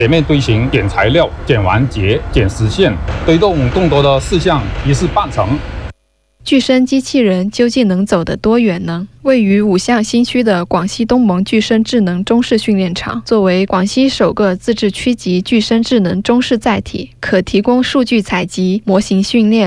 全面推行减材料、减完结、减时限，推动更多的事项一事办成。 具身机器人究竟能走得多远呢？位于五巷新区的广西东盟具身智能中式训练场，作为广西首个自治区级具身智能中式载体，可提供数据采集、模型训练、